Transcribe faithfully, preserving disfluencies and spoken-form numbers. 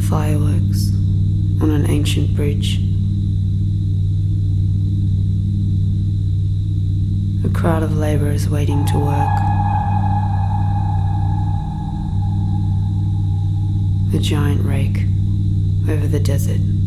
Fireworks on an ancient bridge. A crowd of laborers waiting to work. A giant rake over the desert.